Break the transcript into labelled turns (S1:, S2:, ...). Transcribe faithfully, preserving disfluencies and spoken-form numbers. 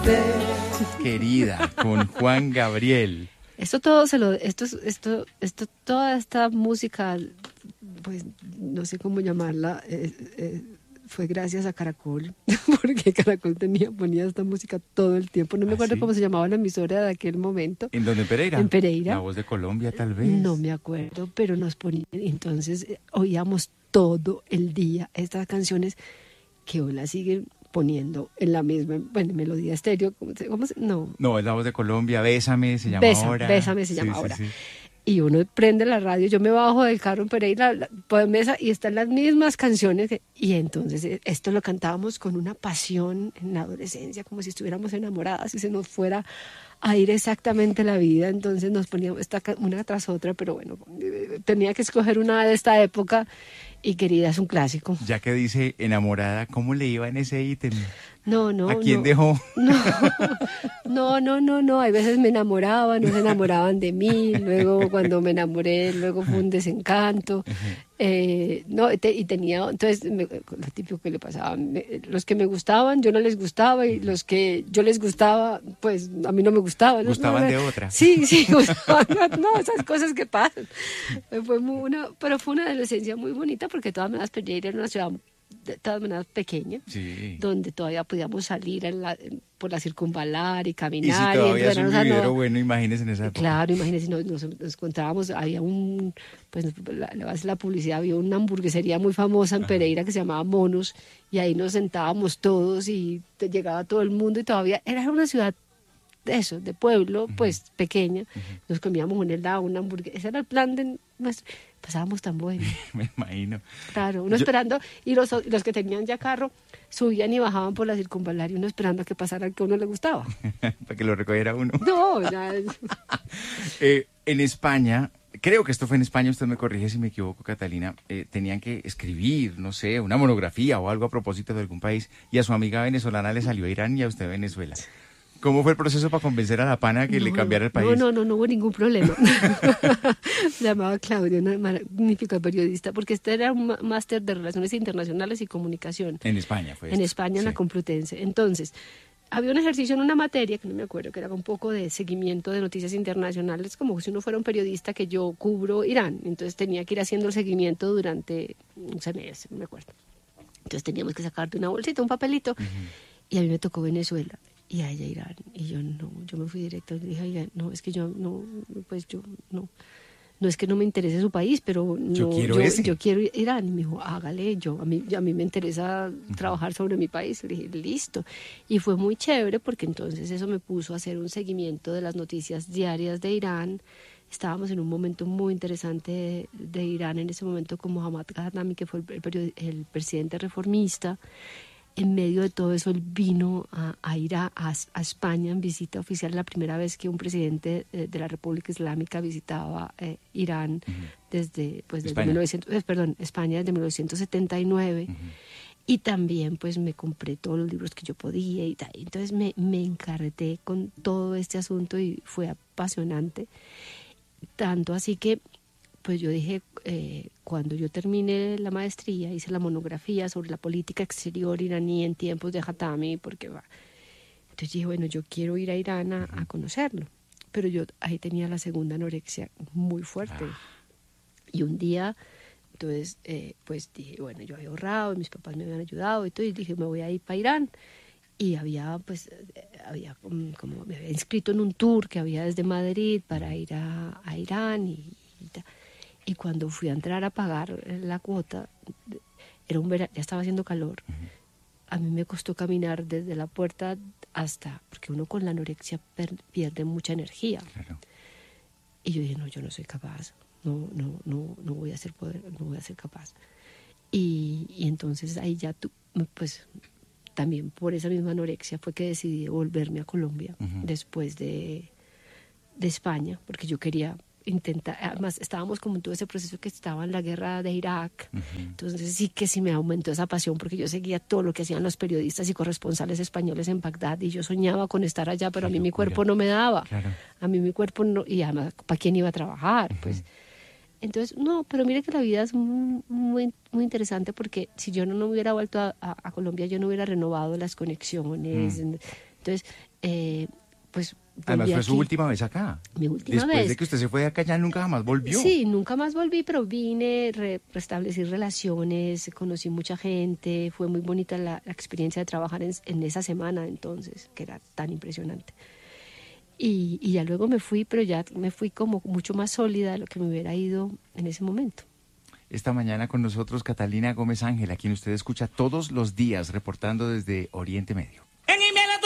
S1: Querida, con Juan Gabriel.
S2: Esto todo se lo, esto, esto, esto, toda esta música, pues no sé cómo llamarla, eh, eh, fue gracias a Caracol, porque Caracol tenía, ponía esta música todo el tiempo. No me
S1: ¿Ah,
S2: acuerdo
S1: sí?
S2: cómo se llamaba la emisora de aquel momento.
S1: ¿En dónde? ¿En Pereira?
S2: En Pereira.
S1: La Voz de Colombia, tal vez.
S2: No me acuerdo, pero nos ponían, entonces eh, oíamos todo el día estas canciones que hoy las siguen poniendo en la misma, bueno, melodía estéreo, ¿cómo se, cómo se? No.
S1: No, es La Voz de Colombia, Bésame, se llama
S2: Besa,
S1: ahora.
S2: Bésame se llama
S1: Sí,
S2: ahora.
S1: sí, sí.
S2: Y uno prende la radio, yo me bajo del carro en Pereira, la, por mesa, y están las mismas canciones. Que, y entonces eh, esto lo cantábamos con una pasión en la adolescencia, como si estuviéramos enamoradas y se nos fuera a ir exactamente la vida. Entonces nos poníamos esta, una tras otra, pero bueno, eh, tenía que escoger una de esta época y Querida es un clásico.
S1: Ya que dice enamorada, ¿cómo le iba en ese ítem?
S2: No, no.
S1: ¿A quién
S2: no,
S1: dejó?
S2: No, no, no, no, no. Hay veces me enamoraban, no se enamoraban de mí. Luego, cuando me enamoré, luego fue un desencanto. Eh, no, te, y tenía, entonces, me, lo típico que le pasaba. Me, los que me gustaban, yo no les gustaba. Y los que yo les gustaba, pues a mí no me gustaban.
S1: Gustaban
S2: no,
S1: de otra.
S2: Sí, sí, gustaban. No, esas cosas que pasan. Fue muy una, pero fue una adolescencia muy bonita porque de todas maneras Pereira era una ciudad de todas maneras pequeña,
S1: Sí.
S2: donde todavía podíamos salir en la, en, por la circunvalar y caminar.
S1: Y si todavía
S2: y
S1: es un vividero no, bueno, imagínense en esa época.
S2: Claro, imagínense, nos, nos, nos encontrábamos, había un, pues la, la, la publicidad, había una hamburguesería muy famosa en Pereira Ajá. que se llamaba Monos, y ahí nos sentábamos todos y te llegaba todo el mundo, y todavía era una ciudad de eso, de pueblo, uh-huh. pues pequeña. Uh-huh. Nos comíamos un helado, una hamburguesa, ese era el plan de nuestro... Pasábamos tan bueno.
S1: Me imagino.
S2: Claro, uno
S1: Yo...
S2: esperando, y los, los que tenían ya carro subían y bajaban por la circunvalar y uno esperando a que pasara el que a uno le gustaba.
S1: Para que lo recogiera uno.
S2: No, ya...
S1: eh, en España, creo que esto fue en España, usted me corrige si me equivoco, Catalina, eh, tenían que escribir, no sé, una monografía o algo a propósito de algún país, y a su amiga venezolana le salió a Irán y a usted a Venezuela. ¿Cómo fue el proceso para convencer a la pana que
S2: no,
S1: le cambiara el país?
S2: No, no, no, no hubo ningún problema. Se llamaba Claudia, una magnífica periodista, porque este era un máster de Relaciones Internacionales y Comunicación.
S1: En España fue
S2: En
S1: esto.
S2: España, en
S1: sí.
S2: la Complutense. Entonces, había un ejercicio en una materia, que no me acuerdo, que era un poco de seguimiento de noticias internacionales, como si uno fuera un periodista que yo cubro Irán. Entonces tenía que ir haciendo el seguimiento durante un semestre, no me acuerdo. Entonces teníamos que sacarte una bolsita, un papelito, uh-huh. y a mí me tocó Venezuela. Y a ella Irán, y yo no, yo me fui directo y dije, oiga, no, es que yo no, pues yo no, no es que no me interese su país, pero no,
S1: yo quiero
S2: yo,
S1: ese.
S2: yo quiero Irán. Y me dijo, hágale, yo, a mí, a mí me interesa uh-huh. trabajar sobre mi país. Le dije, listo. Y fue muy chévere porque entonces eso me puso a hacer un seguimiento de las noticias diarias de Irán. Estábamos en un momento muy interesante de, de Irán en ese momento con Mohammad Ghaznami, que fue el, el, el presidente reformista. En medio de todo eso, él vino a, a ir a, a, a España en visita oficial, la primera vez que un presidente de, de la República Islámica visitaba eh, Irán uh-huh. desde, pues, desde mil novecientos, eh, perdón, España desde mil novecientos setenta y nueve. Uh-huh. Y también pues me compré todos los libros que yo podía y tal. Entonces me, me encarreté con todo este asunto y fue apasionante. Tanto así que pues yo dije, eh, cuando yo terminé la maestría, hice la monografía sobre la política exterior iraní en tiempos de Khatami, porque va. Entonces dije, bueno, yo quiero ir a Irán a, a conocerlo. Pero yo ahí tenía la segunda anorexia muy fuerte. Ah. Y un día, entonces, eh, pues dije, bueno, yo había ahorrado, mis papás me habían ayudado y todo, y dije, me voy a ir para Irán. Y había, pues, había como, como me había inscrito en un tour que había desde Madrid para ir a, a Irán y, y tal. Y cuando fui a entrar a pagar la cuota, era un verano, ya estaba haciendo calor. Uh-huh. A mí me costó caminar desde la puerta hasta, porque uno con la anorexia per, pierde mucha energía.
S1: Claro.
S2: Y yo dije, no, yo no soy capaz, no, no, no, no voy a ser poder, no voy a ser capaz. Y, y entonces ahí ya tú, pues, también por esa misma anorexia fue que decidí volverme a Colombia uh-huh. después de, de España, porque yo quería intentar, además estábamos como en todo ese proceso que estaba en la guerra de Irak, uh-huh. entonces sí que sí me aumentó esa pasión porque yo seguía todo lo que hacían los periodistas y corresponsales españoles en Bagdad y yo soñaba con estar allá, pero Qué a mí locura. Mi cuerpo no me daba,
S1: claro.
S2: a mí mi cuerpo no, y además ¿para quién iba a trabajar? Uh-huh. Pues entonces, no, pero mire que la vida es muy, muy, muy interesante porque si yo no, no hubiera vuelto a, a, a Colombia, yo no hubiera renovado las conexiones, mm. Entonces, eh, pues...
S1: Además fue
S2: aquí.
S1: su última vez acá.
S2: Mi última
S1: Después
S2: vez.
S1: de que usted se fue de acá ya nunca jamás volvió.
S2: Sí, nunca más volví, pero vine, re, restablecí relaciones, conocí mucha gente, fue muy bonita la, la experiencia de trabajar en, en esa semana entonces, que era tan impresionante. Y, y ya luego me fui, pero ya me fui como mucho más sólida de lo que me hubiera ido en ese momento.
S1: Esta mañana con nosotros Catalina Gómez Ángel, a quien usted escucha todos los días reportando desde Oriente Medio.